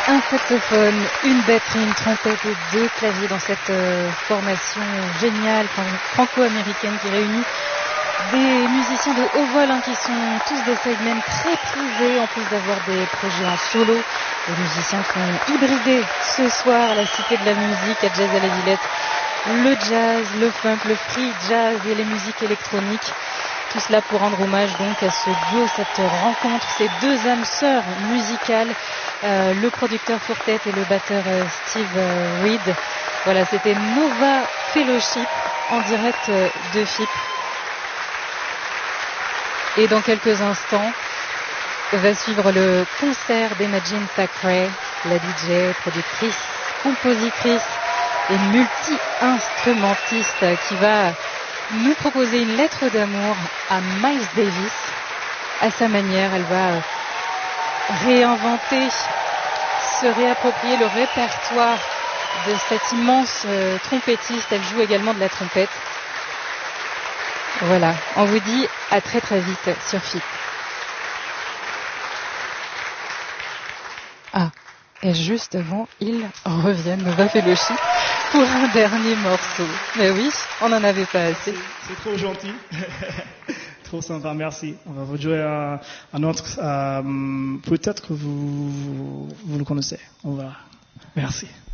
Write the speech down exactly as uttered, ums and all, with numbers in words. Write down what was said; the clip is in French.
Un saxophone, une batterie, une trompette et deux claviers dans cette euh, formation géniale franco-américaine qui réunit des musiciens de haut vol hein, qui sont tous des sidemen très prisés en plus d'avoir des projets en solo. Les musiciens qui ont hybridé ce soir à la Cité de la Musique à Jazz à la Villette le jazz, le funk, le free jazz et les musiques électroniques. Tout cela pour rendre hommage donc à ce duo, cette rencontre, ces deux âmes sœurs musicales, euh, le producteur Four-Tet et le batteur euh, Steve euh, Reed. Voilà, c'était Nova Fellowship en direct euh, de F I P. Et dans quelques instants, va suivre le concert d'Imagine Thackeray, la D J, productrice, compositrice et multi-instrumentiste qui va nous proposer une lettre d'amour à Miles Davis. À sa manière, elle va réinventer, se réapproprier le répertoire de cet immense euh, trompettiste. Elle joue également de la trompette. Voilà, on vous dit à très très vite sur F I P. Ah, et juste avant, ils reviennent, Nova Fellowship, pour un dernier morceau. Mais oui, on n'en avait pas assez. C'est trop gentil. Trop sympa, merci. On va vous jouer un, un autre, euh, peut-être que vous, vous, vous le connaissez. On va. Merci.